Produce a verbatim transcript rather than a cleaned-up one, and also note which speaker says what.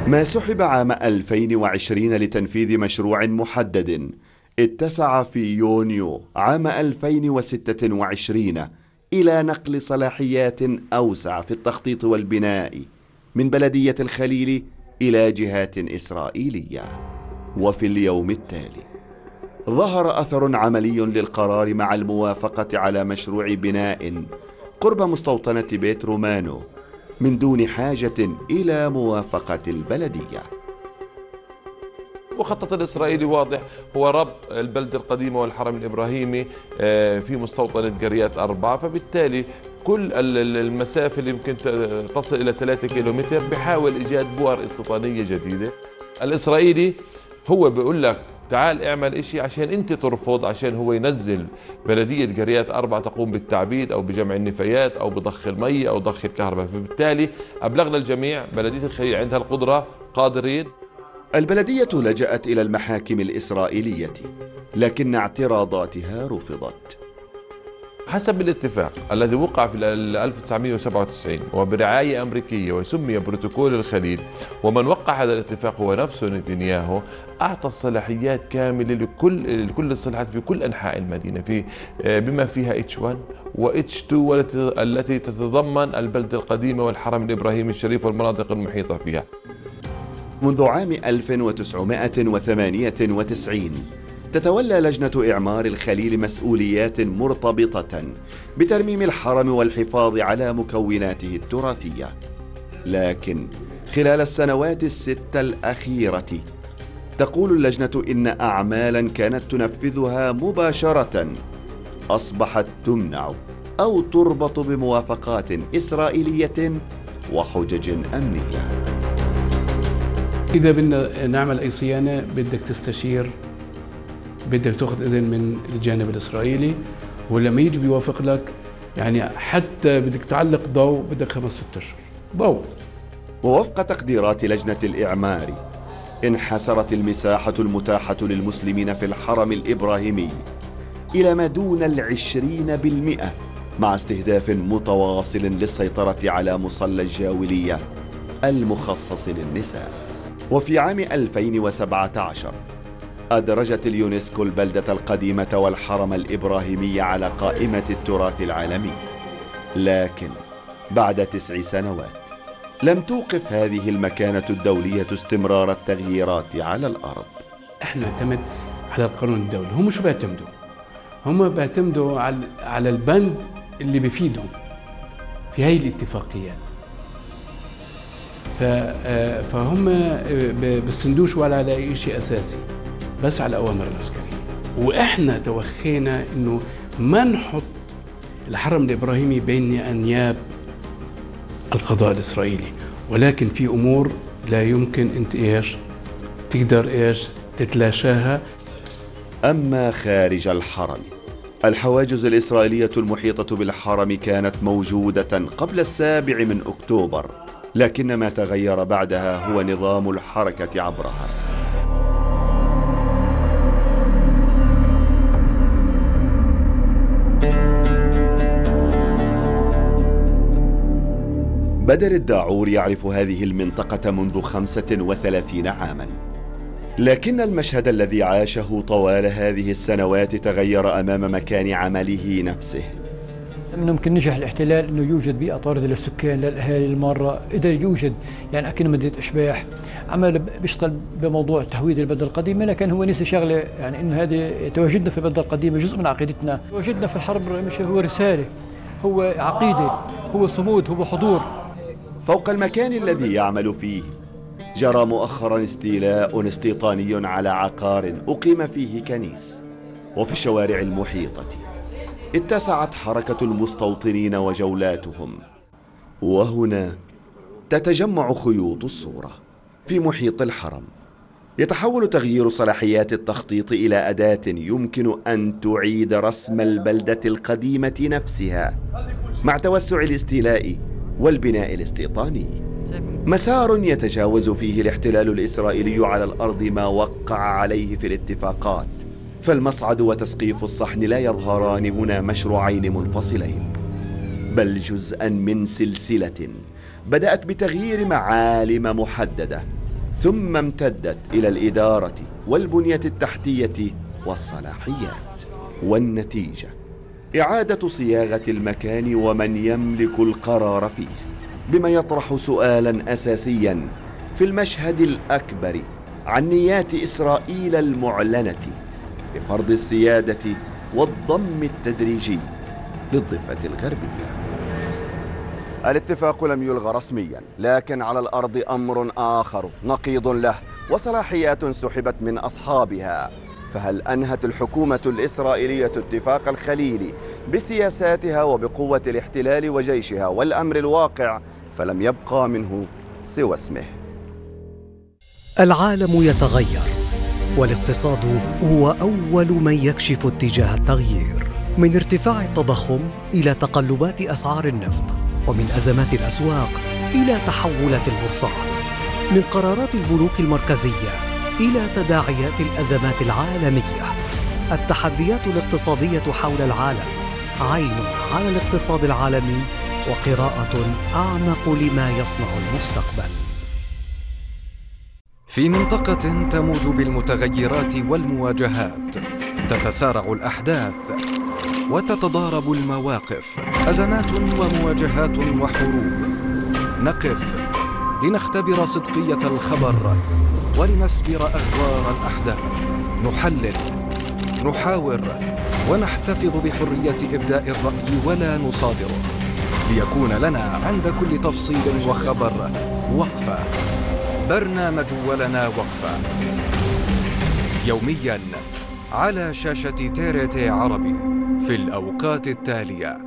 Speaker 1: ما سحب عام ألفين وعشرين لتنفيذ مشروع محدد اتسع في يونيو عام ألفين وستة وعشرين إلى نقل صلاحيات أوسع في التخطيط والبناء من بلدية الخليل إلى جهات إسرائيلية. وفي اليوم التالي ظهر أثر عملي للقرار مع الموافقة على مشروع بناء قرب مستوطنة بيت رومانو من دون حاجة إلى موافقة البلدية.
Speaker 2: مخطط الإسرائيلي واضح، هو ربط البلدة القديمة والحرم الإبراهيمي في مستوطنة قريات أربعة، فبالتالي كل المسافة اللي يمكن تصل إلى ثلاثة كيلومتر بحاول إيجاد بؤر استيطانية جديدة. الإسرائيلي هو بيقول لك تعال اعمل اشي عشان انت ترفض، عشان هو ينزل بلدية قريات أربعة تقوم بالتعبيد او بجمع النفايات او بضخ المي او ضخ الكهرباء. فبالتالي ابلغنا الجميع بلدية الخليل عندها القدرة، قادرين.
Speaker 1: البلدية لجأت إلى المحاكم الإسرائيلية لكن اعتراضاتها رفضت.
Speaker 2: حسب الاتفاق الذي وقع في ألف وتسعمئة وسبعة وتسعين وبرعاية أمريكية وسمي بروتوكول الخليل، ومن وقع هذا الاتفاق هو نفسه نتنياهو، أعطى الصلاحيات كاملة لكل لكل الصلاحيات في كل أنحاء المدينة، في بما فيها إتش واحد و إتش اثنين التي تتضمن البلدة القديمة والحرم الإبراهيمي الشريف والمناطق المحيطة بها.
Speaker 1: منذ عام ألف وتسعمئة وثمانية وتسعين تتولى لجنة إعمار الخليل مسؤوليات مرتبطة بترميم الحرم والحفاظ على مكوناته التراثية، لكن خلال السنوات الستة الأخيرة تقول اللجنة إن أعمالا كانت تنفذها مباشرة أصبحت تمنع أو تربط بموافقات إسرائيلية وحجج أمنية.
Speaker 3: إذا بدنا نعمل أي صيانة بدك تستشير، بدك تأخذ إذن من الجانب الإسرائيلي، ولما يجي بيوافق لك يعني حتى بدك تعلق ضوء بدك خمس ست أشهر ضوء.
Speaker 1: ووفق تقديرات لجنة الإعمار انحسرت المساحة المتاحة للمسلمين في الحرم الإبراهيمي إلى ما دون العشرين بالمئة، مع استهداف متواصل للسيطرة على مصلى الجاولية المخصص للنساء. وفي عام ألفين وسبعة عشر أدرجت اليونسكو البلدة القديمة والحرم الإبراهيمي على قائمة التراث العالمي، لكن بعد تسع سنوات لم توقف هذه المكانة الدولية استمرار التغييرات على الأرض.
Speaker 3: احنا نعتمد على القانون الدولي، هم شو بيعتمدوا؟ هم بيعتمدوا على على البند اللي بيفيدهم في هاي الاتفاقيات، فهم بيستندوش ولا على أي شيء أساسي، بس على الأوامر العسكرية. وإحنا توخينا إنه ما نحط الحرم الإبراهيمي بين أنياب القضاء الإسرائيلي، ولكن في أمور لا يمكن أنت إيش تقدر إيش تتلاشاها.
Speaker 1: أما خارج الحرم، الحواجز الإسرائيلية المحيطة بالحرم كانت موجودة قبل السابع من أكتوبر، لكن ما تغير بعدها هو نظام الحركة عبرها. بدر الداعور يعرف هذه المنطقة منذ خمسة وثلاثين عاما، لكن المشهد الذي عاشه طوال هذه السنوات تغير أمام مكان عمله نفسه.
Speaker 4: من ممكن نجح الاحتلال انه يوجد بيئه طارده للسكان للاهالي الماره، قدر يوجد يعني اكن مدينه اشباح، عمل بيشتغل بموضوع تهويد البلده القديمه، لكن هو نسي شغله، يعني انه هذه تواجدنا في البلده القديمه جزء من عقيدتنا، تواجدنا في الحرب مش هو رساله، هو عقيده، هو صمود، هو حضور.
Speaker 1: فوق المكان الذي يعمل فيه جرى مؤخرا استيلاء استيطاني على عقار أقيم فيه كنيس، وفي الشوارع المحيطة اتسعت حركة المستوطنين وجولاتهم. وهنا تتجمع خيوط الصورة. في محيط الحرم يتحول تغيير صلاحيات التخطيط إلى أداة يمكن أن تعيد رسم البلدة القديمة نفسها مع توسع الاستيلاء والبناء الاستيطاني، مسار يتجاوز فيه الاحتلال الإسرائيلي على الأرض ما وقع عليه في الاتفاقات. فالمصعد وتسقيف الصحن لا يظهران هنا مشروعين منفصلين، بل جزءا من سلسلة بدأت بتغيير معالم محددة ثم امتدت إلى الإدارة والبنية التحتية والصلاحيات. والنتيجة إعادة صياغة المكان ومن يملك القرار فيه، بما يطرح سؤالا أساسيا في المشهد الأكبر عن نيات إسرائيل المعلنة بفرض السيادة والضم التدريجي للضفة الغربية. الاتفاق لم يلغى رسميا، لكن على الأرض أمر آخر نقيض له وصلاحيات سحبت من أصحابها. فهل أنهت الحكومة الإسرائيلية اتفاق الخليل بسياساتها وبقوة الاحتلال وجيشها والأمر الواقع فلم يبقى منه سوى اسمه؟
Speaker 5: العالم يتغير، والاقتصاد هو أول من يكشف اتجاه التغيير، من ارتفاع التضخم إلى تقلبات أسعار النفط، ومن أزمات الأسواق إلى تحولات البورصات، من قرارات البنوك المركزية إلى تداعيات الأزمات العالمية. التحديات الاقتصادية حول العالم عين على الاقتصاد العالمي وقراءة أعمق لما يصنع المستقبل.
Speaker 6: في منطقة تموج بالمتغيرات والمواجهات، تتسارع الأحداث وتتضارب المواقف، أزمات ومواجهات وحروب. نقف لنختبر صدقية الخبر ولنسبر أغوار الأحداث، نحلل، نحاور، ونحتفظ بحرية إبداء الرأي ولا نصادره، ليكون لنا عند كل تفصيل وخبر وقفة. برنامج ولنا وقفة، يومياً على شاشة تي آر تي عربي في الأوقات التالية.